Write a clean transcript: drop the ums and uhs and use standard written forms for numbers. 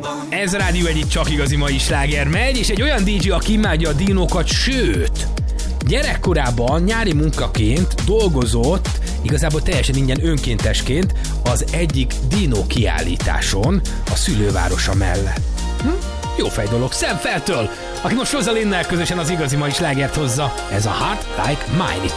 Ez a Rádió egyik csak igazi mai sláger megy, és egy olyan DJ, aki imádja a dinókat, sőt, gyerekkorában nyári munkaként dolgozott, igazából teljesen ingyen önkéntesként az egyik dinó kiállításon a szülővárosa mellett. Jó fej dolog, Sam Feltől, aki most Rosalinnel közösen az igazi mai slágert hozza. Ez a Heart Like Mine.